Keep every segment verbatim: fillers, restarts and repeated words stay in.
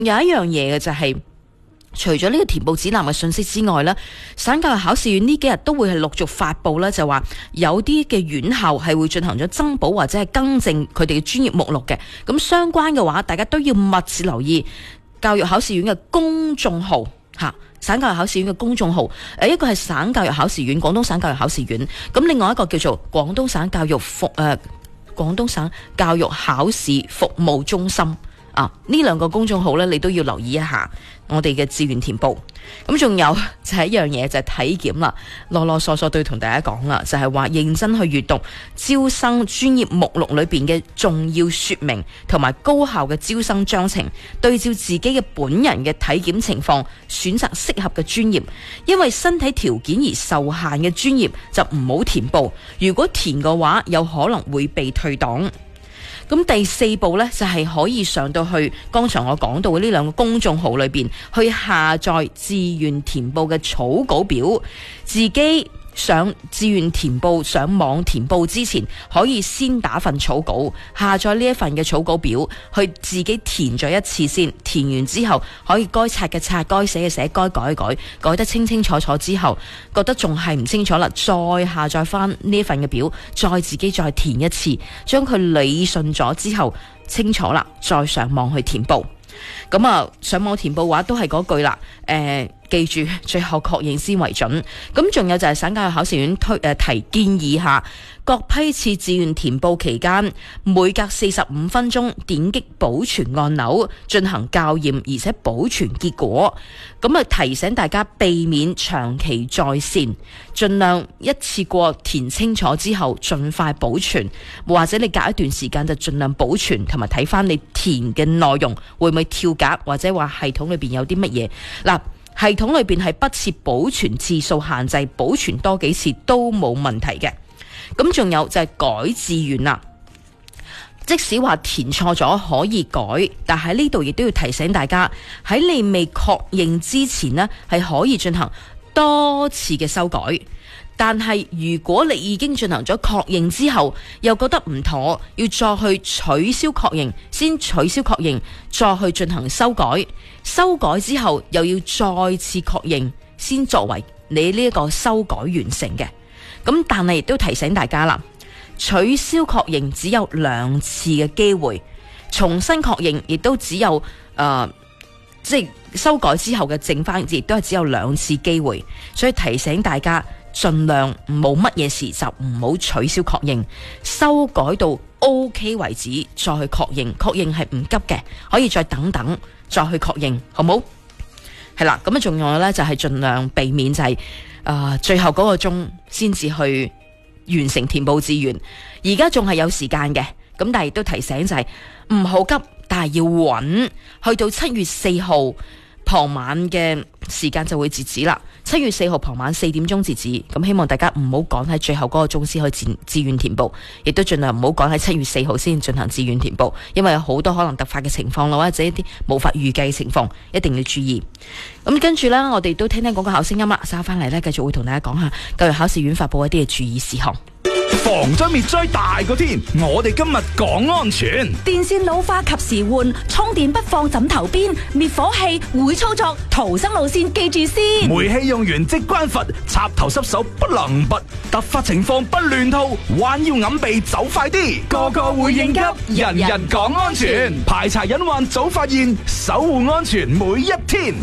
有一樣嘢嘅就係、是。除咗呢個填報指南嘅信息之外呢，省教育考試院呢幾日都會係陸續發布呢，就話有啲嘅院校係會進行咗增補或者係更正佢哋嘅專業目錄嘅。咁相關嘅話，大家都要密切留意教育考試院嘅公眾號吓，省教育考試院嘅公眾號。誒，一個係省教育考試院，廣東省教育考試院。咁另外一個叫做廣東省教育服誒、呃，廣東省教育考試服務中心。啊！呢兩個公眾號呢，你都要留意一下我哋嘅志願填報。咁仲有就係一樣嘢，就係體檢啦。囉囉嗦嗦都要同大家講啦，就係話認真去閱讀招生專業目錄裏邊嘅重要說明，同埋高校嘅招生章程，對照自己嘅本人嘅體檢情況，選擇適合嘅專業。因為身體條件而受限嘅專業就唔好填報，如果填嘅話，有可能會被退檔。咁第四步呢，就係可以上到去剛才我講到嘅呢兩個公眾號裏邊，去下載志願填報嘅草稿表，自己上志願填報上網填報之前，可以先打份草稿，下載呢一份嘅草稿表，去自己填咗一次先。填完之後，可以該擦嘅擦，該寫嘅寫，該改嘅改，改得清清楚楚之後，覺得仲係唔清楚啦，再下載翻呢一份嘅表，再自己再填一次，將佢理順咗之後清楚啦，再上網去填報。咁啊，上網填報嘅話都係嗰句啦，誒、呃，記住最後確認先為準。咁仲有就係省教育考試院推誒、呃、提建議下，各批次志願填報期間，每隔四十五分鐘點擊保存按鈕進行校驗，而且保存結果。咁啊，提醒大家避免長期在線，盡量一次過填清楚之後盡快保存，或者你隔一段時間就盡量保存，同埋睇翻你填嘅內容會唔會跳格，或者話系統裏邊有啲乜嘢。嗱，系統裏邊係不設保存次數限制，保存多幾次都冇問題嘅。咁仲有就係改志願啦，即使話填錯咗可以改，但係呢度亦都要提醒大家，喺你未確認之前呢，係可以進行多次嘅修改。但係如果你已經進行咗確認之後，又覺得唔妥，要再去取消確認，先取消確認，再去進行修改。修改之後又要再次確認，先作為你呢一個修改完成嘅。咁但係亦都提醒大家啦，取消確認只有兩次嘅機會，重新確認亦都只有誒、呃，即係修改之後嘅剩翻，亦都係只有兩次機會。所以提醒大家，盡量冇乜嘢事就唔好取消確認，修改到 OK 為止再去確認。確認係唔急嘅，可以再等等再去確認，好冇？係啦，咁啊，仲有呢，就係盡量避免就係、是。誒、呃，最後嗰個鐘先至去完成填報志願，而家仲係有時間嘅，咁但係亦都提醒就係唔好急，但係要穩，去到七月四號傍晚嘅時間就會截止啦。七月四號傍晚四點鐘截止，咁希望大家唔好趕喺最後嗰個鐘先去志志願填報，亦都盡量唔好趕喺七月四號先進行志願填報，因為有好多可能突發嘅情況啦，或者一啲無法預計嘅情況，一定要注意。咁跟住呢，我哋都聽聽嗰個考聲音啦，稍翻嚟呢，繼續會同大家講下教育考試院發布一啲嘅注意事項。 防災滅災大過天，我哋今日講安全。 電線老化及時換，充電不放枕頭邊，滅火器會操作，逃生路線記住先。 煤氣用完即關閥，插頭濕手不能拔，突發情況不亂套，彎腰揞鼻走快啲，個個會應急，人人講安全，排查隱患早發現，守護安全每一天。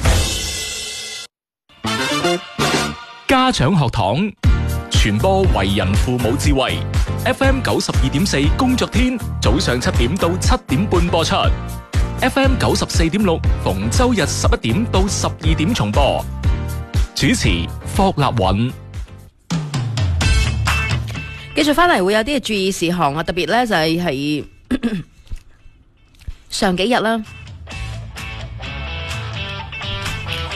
家長學堂傳播為人父母智慧 ，F M 九十二點四工作天早上七點到七點半播出 ，F M 九十四點六逢周日十一點到十二點重播。主持霍立允。 繼續翻嚟會有啲嘅注意事項啊，特別咧就係係上幾日啦。喺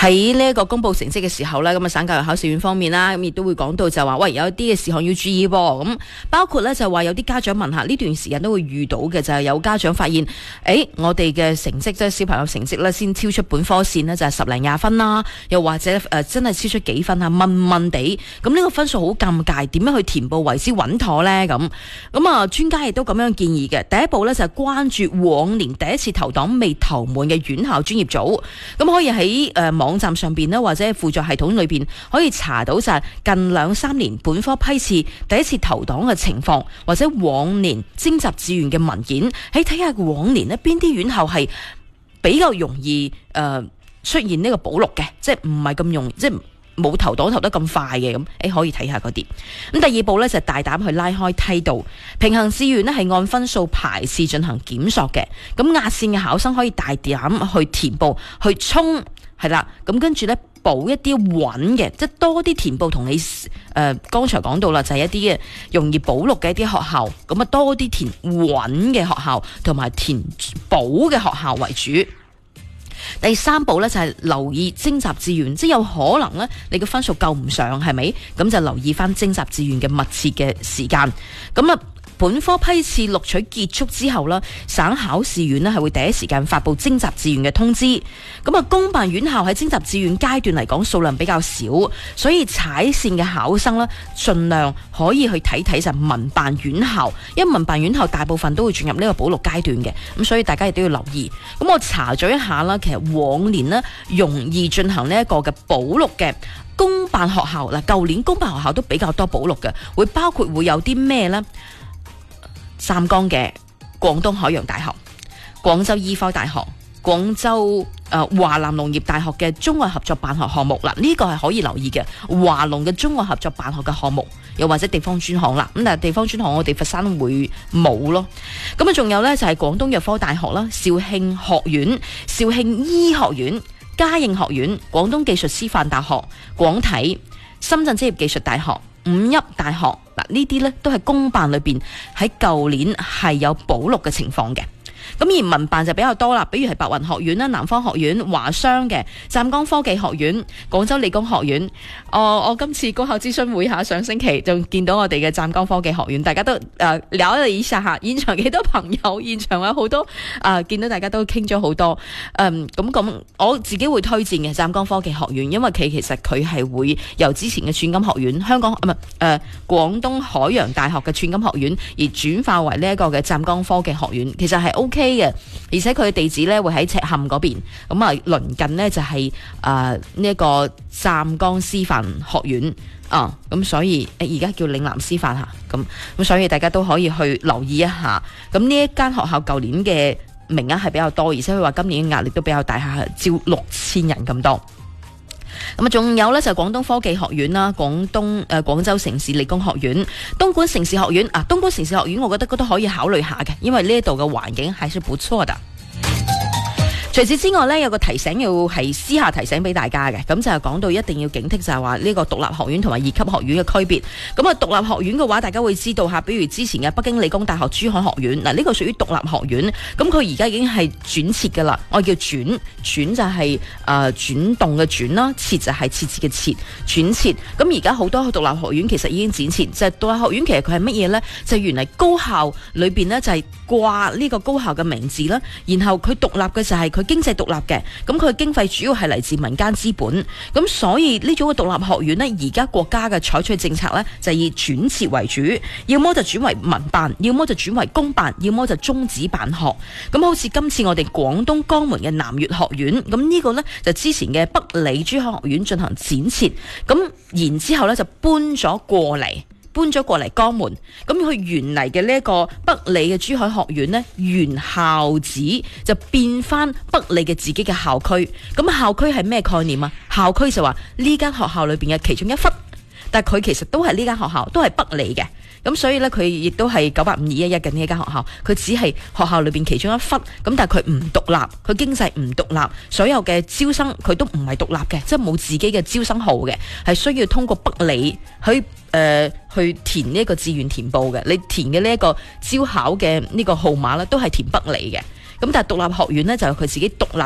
喺呢一個公佈成績嘅時候呢，咁啊省教育考試院方面啦，咁亦都會講到就話，喂，有啲嘅事項要注意噃。咁包括呢，就話有啲家長問下，呢段時間都會遇到嘅就係有家長發現，誒我哋嘅成績即係小朋友成績呢，先超出本科線呢，就係十零廿分啦，又或者誒、呃、真係超出幾分啊，問問地，咁呢個分數好尷尬，點樣去填報為之穩妥呢？咁咁啊專家亦都咁樣建議嘅，第一步呢，就係關注往年第一次投檔未投滿嘅院校專業組，咁可以喺誒、呃、網站上邊呢，或者輔助系統裏邊可以查到就係近兩三年本科批次第一次投檔嘅情況，或者往年徵集志願嘅文件，喺睇下往年呢邊啲院校係比較容易誒、呃、出現呢個補錄嘅，即係唔係咁容易，即係冇投檔投得咁快嘅，咁誒可以睇下嗰啲。咁第二步呢，就係大膽去拉開梯度，平衡志願呢係按分數排次進行檢索嘅，咁壓線嘅考生可以大膽去填報去衝。係啦，咁跟住咧補一啲穩嘅，即係多啲填報同你誒、呃、剛才講到啦，就係、是、一啲嘅容易補錄嘅一啲學校，咁啊多啲填穩嘅學校同埋填補嘅學校為主。第三步咧就係、是、留意徵集志願，即係有可能咧你嘅分數夠唔上，係咪？咁就留意翻徵集志願嘅密切嘅時間，咁啊。本科批次錄取結束之後啦，省考試院咧係會第一時間發布徵集志願嘅通知。咁啊，公辦院校喺徵集志願階段嚟講數量比較少，所以踩線嘅考生咧，盡量可以去睇睇就民辦院校，因為民辦院校大部分都會進入呢個補錄階段嘅，咁所以大家亦都要留意。咁我查咗一下啦，其實往年呢容易進行呢一個嘅補錄嘅公辦學校嗱，舊年公辦學校都比較多補錄嘅，會包括會有啲咩呢？湛江嘅廣東海洋大學、廣州醫科大學、廣州誒華南農業大學嘅中外合作辦學項目嗱，呢、這個係可以留意嘅。華農嘅中外合作辦學嘅項目，又或者地方專項啦。咁但係地方專項我哋佛山會冇咯。咁啊，仲有呢，就係廣東藥科大學啦、肇慶學院、肇慶醫學院、嘉應學院、廣東技術師範大學、廣體、深圳職業技術大學、五邑大學。嗱，呢啲咧都係公辦裏邊喺舊年係有補錄嘅情況嘅。咁而民辦就比較多啦，比如係白雲學院啦、南方學院、華商嘅、湛江科技學院、廣州理工學院。哦，我今次高考諮詢會下上星期就見到我哋嘅湛江科技學院，大家都誒聊咗一下下，現場幾多朋友，現場有好多誒、呃，見到大家都傾咗好多。嗯，咁咁我自己會推薦嘅湛江科技學院，因為佢其實佢係會由之前嘅寸金學院、香港唔係誒廣東海洋大學嘅寸金學院而轉化為呢一個嘅湛江科技學院，其實係 O K。嘅，而且佢嘅地址咧會喺赤坎嗰邊，咁啊鄰近呢就係誒呢一個湛江師範學院啊，咁所以誒而家叫嶺南師範吓，咁咁所以大家都可以去留意一下。咁呢一間學校舊年嘅名額係比較多，而且佢話今年嘅壓力都比較大，下招六千人咁多。咁啊，仲有咧就係廣東科技學院啦，廣東誒廣州城市理工學院、東莞城市學院啊，東莞城市學院我覺得都可以考慮下嘅，因為呢度嘅環境還是不錯的。除此之外呢，有個提醒要係私下提醒俾大家嘅，咁就係講到一定要警惕，就係話呢個獨立學院同埋二級學院嘅區別。咁啊，獨立學院嘅話，大家會知道下，比如之前嘅北京理工大學珠海學院，嗱、這、呢個屬於獨立學院，咁佢而家已經係轉設噶啦，我叫轉轉就係、是、誒、呃、轉動嘅轉啦，設就係設置嘅設，轉設。咁而家好多獨立學院其實已經展設，就係、是、獨立學院其實佢係乜嘢呢？就係、原嚟高校裏邊呢，就係掛呢個高校嘅名字啦，然後佢獨立嘅就係佢經濟獨立嘅，咁佢經費主要係嚟自民間資本，咁所以呢種嘅獨立學院呢，而家國家嘅採取政策呢，就以轉設為主，要麼就轉為民辦，要麼就轉為公辦，要麼就終止辦學。咁好似今次我哋廣東江門嘅南粵學院，咁呢個呢，就之前嘅北理珠海學院進行展設，咁然之後呢就搬咗過嚟。搬咗過嚟江門，咁佢原嚟嘅呢一個北理嘅珠海學院呢，原校址就變翻北理嘅自己嘅校區。咁校區係咩概念啊？校區就話呢間學校裏邊嘅其中一忽，但係佢其實都係呢間學校，都係北理嘅。咁所以呢，佢亦都係九八五二一一嘅呢一間學校，佢只係學校裏邊其中一忽。咁但係佢唔獨立，佢經濟唔獨立，所有嘅招生佢都唔係獨立嘅，即係冇自己嘅招生號嘅，係需要通過北理去誒、呃、去填呢一個志願填報嘅。你填嘅呢一個招考嘅呢個號碼呢，都係填北理嘅。咁但係獨立學院呢，就係佢自己獨立嘅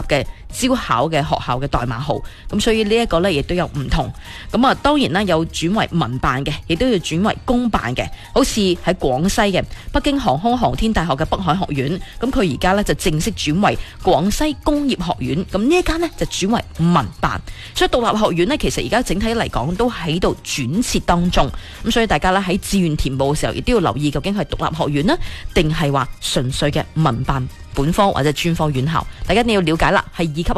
招考嘅學校嘅代碼號，咁所以呢一個呢，亦都有唔同。咁啊，當然啦，有轉為民辦嘅，亦都要轉為公辦嘅。好似喺廣西嘅北京航空航天大學嘅北海學院，咁佢而家呢就正式轉為廣西工業學院。咁呢一間呢就轉為民辦。所以獨立學院呢，其實而家整體嚟講都喺度轉設當中。咁所以大家呢，喺志願填報嘅時候，亦都要留意究竟係獨立學院呢，定係話純粹嘅民辦本科或者專科院校。大家一定要了解啦，係